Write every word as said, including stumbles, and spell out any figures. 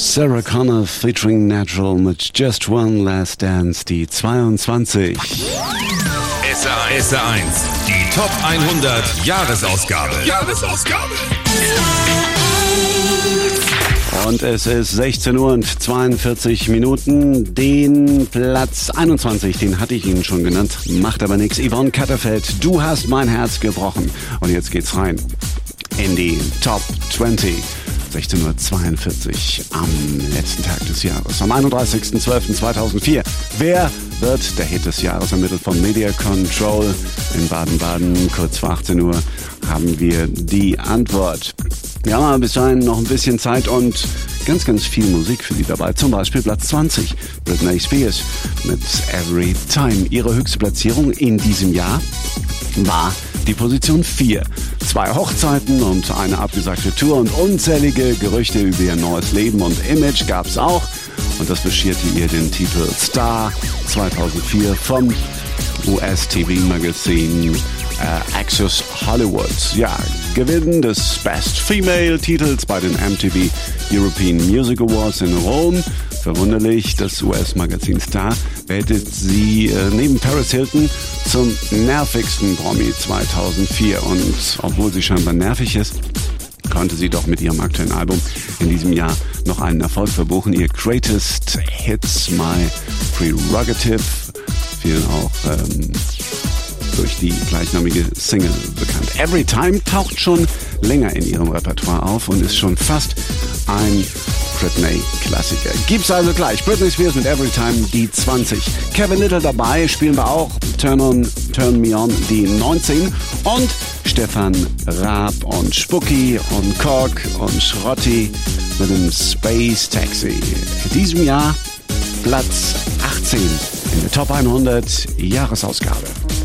Sarah Connor featuring Natural mit Just One Last Dance, die zweiundzwanzig. S R eins, die Top hundert Jahresausgabe. Jahresausgabe. Und es ist sechzehn Uhr und zweiundvierzig Minuten. Den Platz einundzwanzig, den hatte ich Ihnen schon genannt, macht aber nichts. Yvonne Katterfeld, du hast mein Herz gebrochen. Und jetzt geht's rein in die Top zwanzig. sechzehn Uhr zweiundvierzig am letzten Tag des Jahres, am einunddreißigsten zwölften zweitausendvier. Wer wird der Hit des Jahres ermittelt von Media Control in Baden-Baden? Kurz vor achtzehn Uhr haben wir die Antwort. Wir haben aber bis dahin noch ein bisschen Zeit und ganz, ganz viel Musik für Sie dabei. Zum Beispiel Platz zwanzig, Britney Spears mit Every Time. Ihre höchste Platzierung in diesem Jahr war die Position vier. Zwei Hochzeiten und eine abgesagte Tour und unzählige Gerüchte über ihr neues Leben und Image gab's auch. Und das bescherte ihr den Titel Star zweitausendvier vom U S-T V-Magazin äh, Access Hollywood. Ja, Gewinn des Best Female-Titels bei den M T V European Music Awards in Rom. Verwunderlich, das U S-Magazin Star wählte sie äh, neben Paris Hilton zum nervigsten Promi zweitausendvier. Und obwohl sie scheinbar nervig ist, konnte sie doch mit ihrem aktuellen Album in diesem Jahr noch einen Erfolg verbuchen. Ihr Greatest Hits, My Prerogative, fiel auch ähm, durch die gleichnamige Single bekannt. Every Time taucht schon länger in ihrem Repertoire auf und ist schon fast ein Britney-Klassiker. Gibt's also gleich. Britney Spears mit Every Time, die zwanzig. Kevin Little dabei, spielen wir auch Turn On, Turn Me On, die neunzehn. Und Stefan Raab und Spucki und Kork und Schrotti mit dem Space Taxi. In diesem Jahr Platz achtzehn in der Top hundert Jahresausgabe.